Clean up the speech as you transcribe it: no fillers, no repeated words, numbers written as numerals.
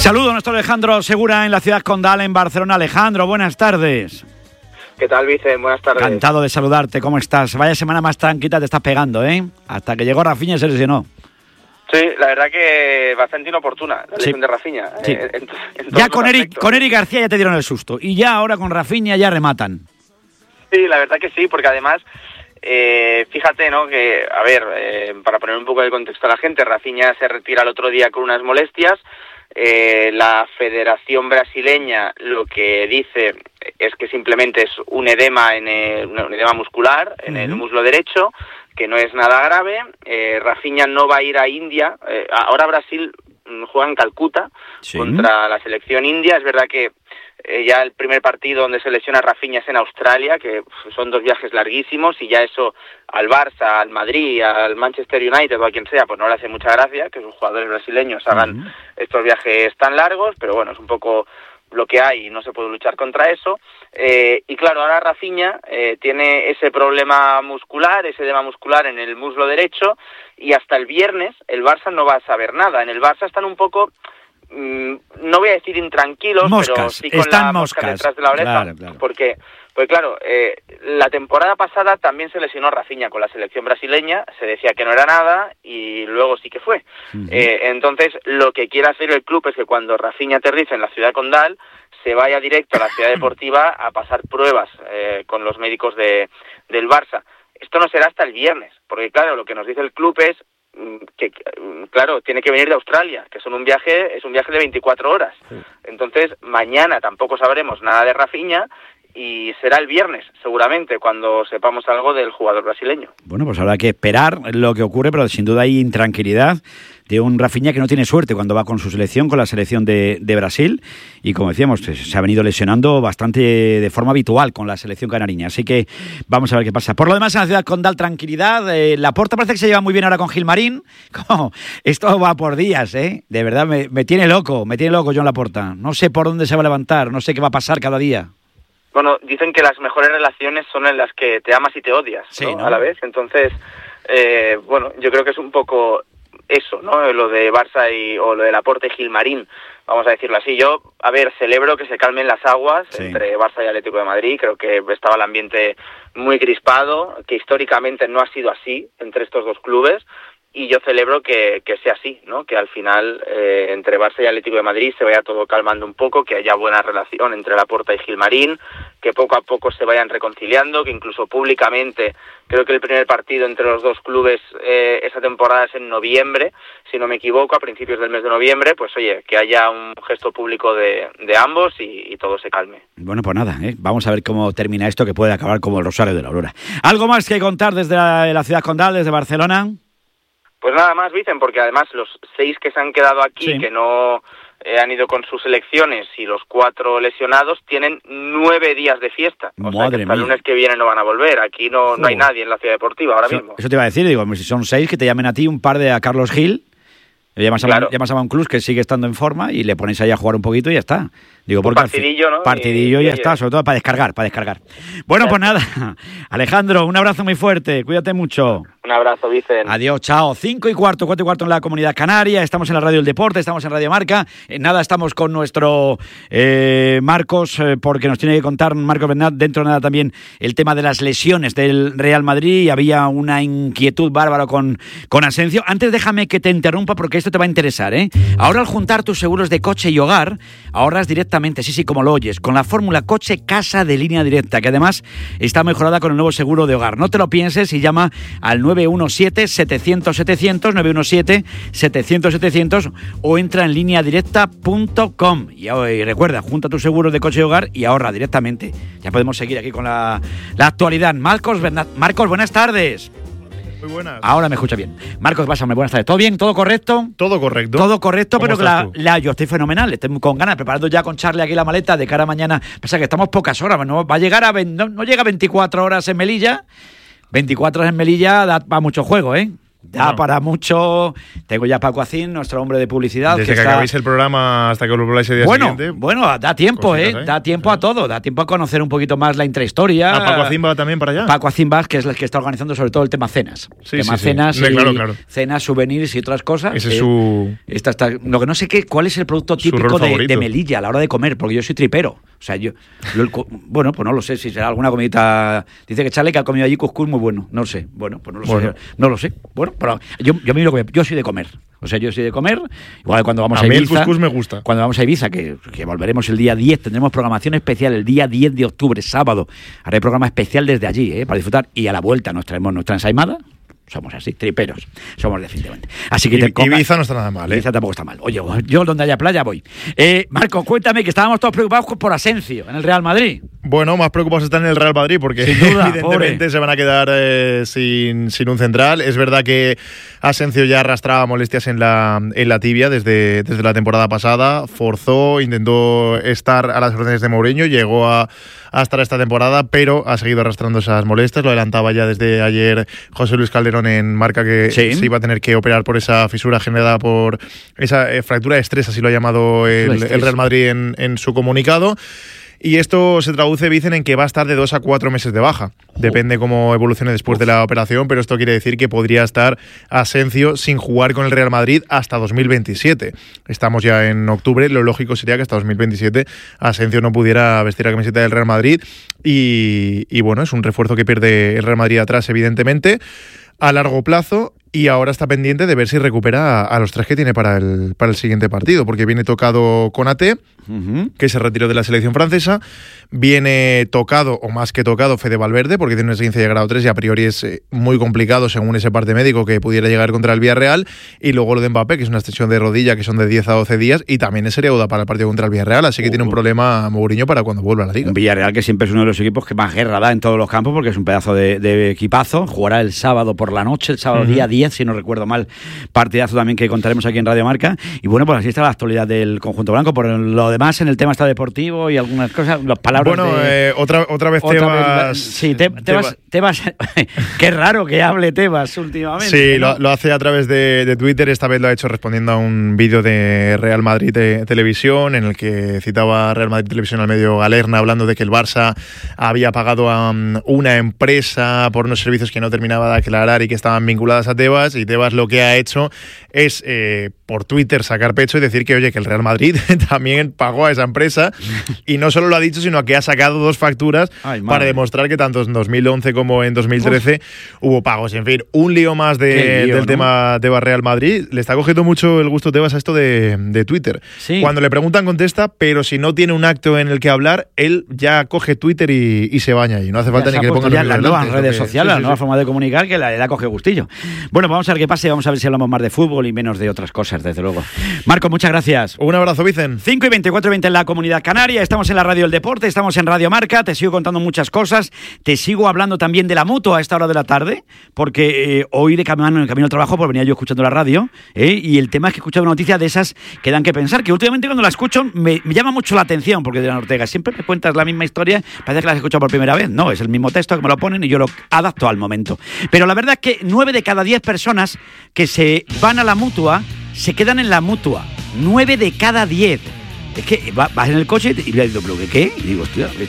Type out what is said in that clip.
Saludo a nuestro Alejandro Segura en la ciudad condal, en Barcelona. Alejandro, buenas tardes. ¿Qué tal, Vicen? Buenas tardes. Encantado de saludarte, ¿cómo estás? Vaya semana más tranquila te estás pegando, ¿eh? Hasta que llegó Rafinha y se lesionó. Sí, la verdad que bastante inoportuna la lesión de Rafinha. Sí. Ya con Eric García ya te dieron el susto. Y ya ahora con Rafinha ya rematan. Sí, la verdad que sí, porque además, fíjate, ¿no? Que, a ver, para poner un poco de contexto a la gente, Rafinha se retira el otro día con unas molestias. La Federación Brasileña lo que dice es que simplemente es un edema un edema muscular en el muslo derecho, que no es nada grave. Rafinha no va a ir a India. Ahora Brasil juega en Calcuta contra la selección india. Es verdad que ya el primer partido donde se lesiona Rafinha es en Australia, que son 2 viajes larguísimos, y ya eso al Barça, al Madrid, al Manchester United o a quien sea, pues no le hace mucha gracia que sus jugadores brasileños hagan estos viajes tan largos, pero bueno, es un poco lo que hay y no se puede luchar contra eso. Y claro, ahora Rafinha tiene ese problema muscular, ese edema muscular en el muslo derecho, y hasta el viernes el Barça no va a saber nada. En el Barça están un poco, no voy a decir intranquilos, moscas, pero sí con la mosca detrás de la oreja, claro. Porque claro, la temporada pasada también se lesionó Rafinha con la selección brasileña, se decía que no era nada y luego sí que fue. Entonces, lo que quiere hacer el club es que cuando Rafinha aterrice en la ciudad condal, se vaya directo a la ciudad deportiva a pasar pruebas con los médicos del Barça. Esto no será hasta el viernes, porque claro, lo que nos dice el club es que, claro, tiene que venir de Australia, que es un viaje de 24 horas. Entonces, mañana tampoco sabremos nada de Rafinha, y será el viernes, seguramente, cuando sepamos algo del jugador brasileño. Bueno, pues habrá que esperar lo que ocurre, pero sin duda hay intranquilidad de un Rafinha que no tiene suerte cuando va con su selección, con la selección de Brasil, y como decíamos, se ha venido lesionando bastante de forma habitual con la selección canariña, así que vamos a ver qué pasa. Por lo demás, en la ciudad condal, tranquilidad. Laporta parece que se lleva muy bien ahora con Gilmarín. Esto va por días, ¿eh? De verdad, me tiene loco Joan Laporta. No sé por dónde se va a levantar, no sé qué va a pasar cada día. Bueno, dicen que las mejores relaciones son en las que te amas y te odias, ¿no? Sí, ¿no? A la vez. Entonces, bueno, yo creo que es un poco eso, ¿no? Lo de Barça o lo de Laporta y Gilmarín, vamos a decirlo así. Yo, a ver, celebro que se calmen las aguas entre Barça y Atlético de Madrid. Creo que estaba el ambiente muy crispado, que históricamente no ha sido así entre estos dos clubes. Y yo celebro que sea así, ¿no? Que al final entre Barça y Atlético de Madrid se vaya todo calmando un poco, que haya buena relación entre Laporta y Gilmarín, que poco a poco se vayan reconciliando, que incluso públicamente, creo que el primer partido entre los dos clubes esa temporada es en noviembre, si no me equivoco, a principios del mes de noviembre, pues oye, que haya un gesto público de ambos y todo se calme. Bueno, pues nada, vamos a ver cómo termina esto, que puede acabar como el Rosario de la Aurora. ¿Algo más que contar desde la ciudad condal, desde Barcelona? Pues nada más, Vicen, porque además los 6 que se han quedado aquí, que no han ido con sus selecciones, y los 4 lesionados, tienen 9 días de fiesta. O sea que hasta el lunes que viene no van a volver. Aquí no hay nadie en la ciudad deportiva ahora mismo. Eso te iba a decir, digo, si son 6, que te llamen a ti un par de a Carlos Gil. Llamas a un club que sigue estando en forma y le ponéis ahí a jugar un poquito y ya está. Digo, porque partidillo, ¿no? Partidillo y ya está, sobre todo para descargar. Bueno, pues nada, Alejandro, un abrazo muy fuerte, cuídate mucho. Un abrazo, Vicen. Adiós, chao. 5:15, 4:15 en la Comunidad Canaria. Estamos en la Radio del Deporte, estamos en Radio Marca. Nada, estamos con nuestro Marcos, porque nos tiene que contar Marcos Bernat dentro de nada también el tema de las lesiones del Real Madrid. Y había una inquietud bárbara con Asensio. Antes déjame que te interrumpa porque esto te va a interesar, ¿eh? Ahora, al juntar tus seguros de coche y hogar, ahorras directamente, sí, como lo oyes, con la fórmula Coche Casa de Línea Directa, que además está mejorada con el nuevo seguro de hogar. No te lo pienses y llama al 917-700-700, 917-700-700 o entra en lineadirecta.com. Y recuerda, junta tus seguros de coche y hogar y ahorra directamente. Ya podemos seguir aquí con la actualidad. Marcos, buenas tardes. Muy buenas. Ahora me escucha bien. Marcos, pásame, buenas tardes. ¿Todo bien? ¿Todo correcto? Todo correcto. Todo correcto, pero que yo estoy fenomenal. Estoy con ganas, preparando ya con Charlie aquí la maleta de cara a mañana. Pasa que estamos pocas horas, ¿no? Va a llegar no llega a 24 horas en Melilla. 24 horas en Melilla da para mucho juego, ¿eh? Da para mucho. Tengo ya a Paco Acín, nuestro hombre de publicidad. Desde que acabéis el programa hasta que os volváis el día siguiente. Bueno, da tiempo, da tiempo a todo. Da tiempo a conocer un poquito más la intrahistoria. ¿Paco Acín va también para allá? Paco Acín va, que es el que está organizando sobre todo el tema cenas. Cenas y claro. Cenas, souvenirs y otras cosas. Ese es su... Lo que no sé cuál es el producto típico de Melilla a la hora de comer, porque yo soy tripero. O sea, bueno, pues no lo sé, si será alguna comidita. Dice que Chale que ha comido allí cuscús muy bueno. No sé. Bueno, pues no lo sé. Bueno, pero yo soy de comer. O sea, yo soy de comer. Igual cuando vamos a Ibiza. A mí el cuscús me gusta. Cuando vamos a Ibiza, que volveremos el día 10, tendremos programación especial el día 10 de octubre, sábado. Haré programa especial desde allí, para disfrutar. Y a la vuelta nos traemos nuestra ensaimada. Somos así, triperos. Somos definitivamente. Así que Ibiza no está nada mal, Ibiza tampoco está mal. Oye, yo donde haya playa voy. Marco, cuéntame que estábamos todos preocupados por Asensio en el Real Madrid. Bueno, más preocupados están en el Real Madrid porque sin duda, evidentemente se van a quedar sin un central. Es verdad que Asensio ya arrastraba molestias en la tibia desde la temporada pasada. Forzó, intentó estar a las órdenes de Mourinho, llegó a estar esta temporada, pero ha seguido arrastrando esas molestias. Lo adelantaba ya desde ayer José Luis Calderón en Marca, que se iba a tener que operar por esa fisura generada por esa fractura de estrés, así lo ha llamado el Real Madrid en su comunicado. Y esto se traduce, dicen, en que va a estar de 2 a 4 meses de baja. Depende cómo evolucione después de la operación, pero esto quiere decir que podría estar Asensio sin jugar con el Real Madrid hasta 2027. Estamos ya en octubre, lo lógico sería que hasta 2027 Asensio no pudiera vestir la camiseta del Real Madrid. Y bueno, es un refuerzo que pierde el Real Madrid atrás, evidentemente, a largo plazo. Y ahora está pendiente de ver si recupera a los 3 que tiene para el siguiente partido, porque viene tocado Konaté, que se retiró de la selección francesa, viene tocado, o más que tocado, Fede Valverde, porque tiene una esguince de grado 3 y a priori es muy complicado, según ese parte médico, que pudiera llegar contra el Villarreal, y luego lo de Mbappé, que es una extensión de rodilla, que son de 10 a 12 días, y también sería duda para el partido contra el Villarreal, así que tiene un problema Mourinho para cuando vuelva a la Liga. Un Villarreal que siempre es uno de los equipos que más guerra da en todos los campos, porque es un pedazo de equipazo, jugará el sábado por la noche, el sábado día 10, si no recuerdo mal, partidazo también que contaremos aquí en Radio Marca. Y bueno, pues así está la actualidad del conjunto blanco. Por lo demás, en el tema está deportivo y algunas cosas, las palabras otra vez Tebas... Sí, Tebas qué raro que hable Tebas últimamente. Sí, ¿no? lo hace a través de Twitter. Esta vez lo ha hecho respondiendo a un vídeo de Real Madrid Televisión, en el que citaba a Real Madrid Televisión al medio Galerna, hablando de que el Barça había pagado a una empresa por unos servicios que no terminaba de aclarar y que estaban vinculadas a Tebas, y Tebas lo que ha hecho es por Twitter sacar pecho y decir que, oye, que el Real Madrid también pagó a esa empresa, y no solo lo ha dicho, sino que ha sacado 2 facturas para demostrar que tanto en 2011 como en 2013 hubo pagos. En fin, un lío más del tema Tebas Real Madrid. Le está cogiendo mucho el gusto Tebas a esto de Twitter. Sí. Cuando le preguntan contesta, pero si no tiene un acto en el que hablar, él ya coge Twitter y se baña allí. No hace falta ni que le pongan ya las nuevas redes sociales, la nueva forma de comunicar, que le da coge gustillo. Bueno, vamos a ver qué pasa y vamos a ver si hablamos más de fútbol y menos de otras cosas, desde luego. Marco, muchas gracias. Un abrazo, Vicen. 5:24:20 en la Comunidad Canaria. Estamos en la Radio del Deporte, estamos en Radio Marca. Te sigo contando muchas cosas. Te sigo hablando también de la Mutua a esta hora de la tarde, porque hoy de camino al trabajo, pues venía yo escuchando la radio, y el tema es que he escuchado una noticia de esas que dan que pensar, que últimamente cuando la escucho me llama mucho la atención, porque dirán, Ortega, siempre me cuentas la misma historia, parece que la has escuchado por primera vez. No, es el mismo texto que me lo ponen y yo lo adapto al momento. Pero la verdad es que 9 de cada 10 personas que se van a la Mutua se quedan en la Mutua. 9 de cada 10. Es que vas en el coche y le digo, ¿pero qué? Y digo, hostia,